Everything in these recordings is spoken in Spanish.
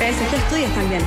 TSG Studios también.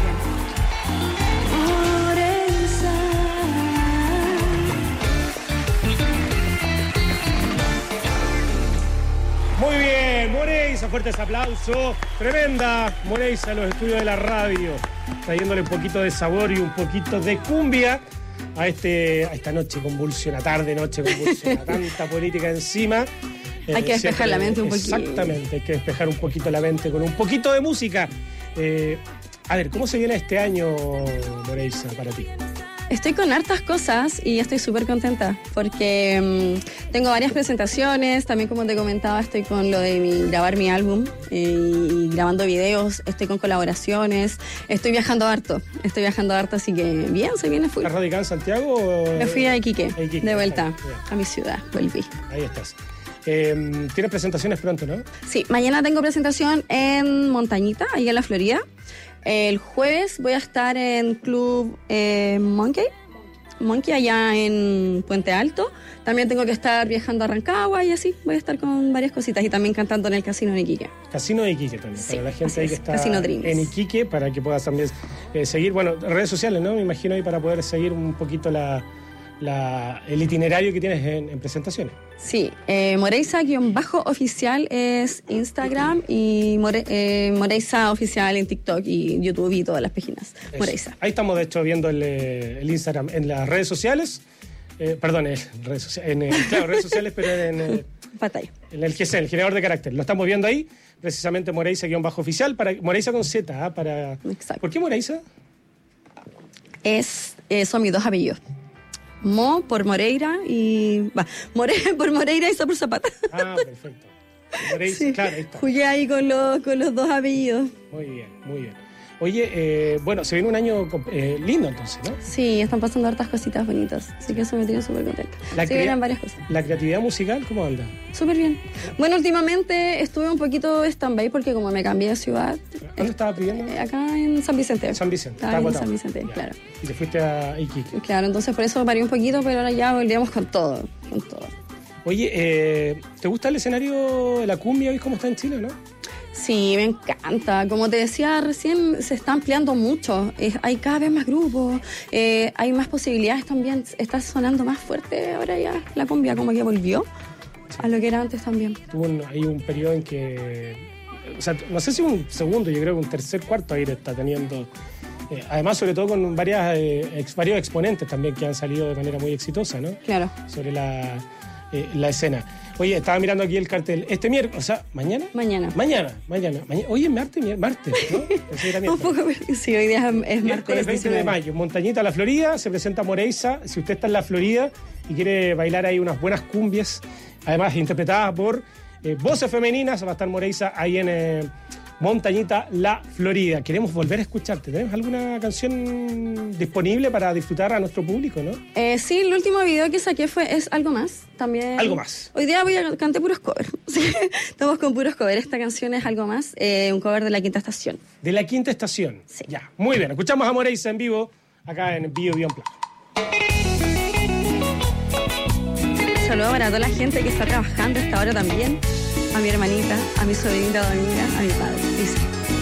Muy bien, Moreisa, fuertes aplausos. Tremenda Moreisa en los estudios de la radio, trayéndole un poquito de sabor y un poquito de cumbia a esta noche convulsiona, noche convulsiona, tanta política encima. Hay que despejar la mente un poquito. Exactamente, hay que despejar un poquito la mente con un poquito de música. A ver, ¿cómo se viene este año, Moreisa, para ti? Estoy con hartas cosas y estoy súper contenta porque tengo varias presentaciones. También, como te comentaba, estoy con lo de grabar mi álbum y grabando videos. Estoy con colaboraciones. Estoy viajando harto, así que bien, se viene full. ¿Estás radicada en Santiago? Me fui a Iquique, de vuelta a mi ciudad, volví. Ahí estás. Tienes presentaciones pronto, ¿no? Sí, mañana tengo presentación en Montañita, ahí en la Florida. El jueves voy a estar en Club Monkey, allá en Puente Alto. También tengo que estar viajando a Rancagua y así voy a estar con varias cositas y también cantando en el Casino de Iquique. Casino de Iquique también, sí, para la gente ahí que está Casino Dreams en Iquique, para que puedas también seguir, bueno, redes sociales, ¿no? Me imagino ahí para poder seguir un poquito el itinerario que tienes en presentaciones. Sí, Moreisa-oficial es Instagram y Moreisa oficial en TikTok y YouTube y todas las páginas. Eso. Moreisa. Ahí estamos, de hecho, viendo el Instagram en las redes sociales. Redes sociales, pero en Pantalla. En el GC, el generador de carácter. Lo estamos viendo ahí, precisamente Moreisa-oficial, Moreisa con Z, para... Exacto. ¿Por qué Moreisa? Son mis dos apellidos. Mo por Moreira y... por Moreira y Sa por Zapata. Ah, perfecto. Moreisa, sí. Claro, ahí está. Jugué ahí con los dos apellidos. Muy bien, muy bien. Oye, bueno, se viene un año lindo entonces, ¿no? Sí, están pasando hartas cositas bonitas, así que eso me tiene súper contenta. Se vienen varias cosas. ¿La creatividad musical cómo anda? Súper bien. Bueno, últimamente estuve un poquito stand-by porque como me cambié de ciudad... ¿Dónde estaba pidiendo? Acá en San Vicente. San Vicente, está en San Vicente, ya. Claro. Y te fuiste a Iquique. Claro, entonces por eso paré un poquito, pero ahora ya volvíamos con todo, Oye, ¿te gusta el escenario de la cumbia? ¿Ves cómo está en Chile, no? Sí, me encanta. Como te decía recién, se está ampliando mucho. Hay cada vez más grupos, hay más posibilidades también. Está sonando más fuerte ahora ya la cumbia, como que volvió a lo que era antes también. Hay un periodo en que... O sea, no sé si un segundo, yo creo que un tercer, cuarto aire está teniendo... además, sobre todo con varios exponentes también que han salido de manera muy exitosa, ¿no? Claro. Sobre la escena. Oye, estaba mirando aquí el cartel. Este miércoles, o sea, ¿mañana? Mañana. Oye, martes, ¿no? Un poco, sí, hoy día es miércoles 20 de mayo. Montañita, la Florida, se presenta Moreisa. Si usted está en la Florida y quiere bailar ahí unas buenas cumbias, además interpretadas por voces femeninas, va a estar Moreisa ahí en Montañita, la Florida. Queremos volver a escucharte. ¿Tenemos alguna canción disponible para disfrutar a nuestro público, no? Sí, el último video que saqué es Algo Más. También. Algo Más. Hoy día canté puros covers. Estamos con puros covers. Esta canción es Algo Más, un cover de La Quinta Estación. De La Quinta Estación. Sí. Ya, muy bien. Escuchamos a Moreisa en vivo, acá en Bio Plan. Saludos para toda la gente que está trabajando a esta hora también. A mi hermanita, a mi sobrinita Dominga, a mi padre. Dice.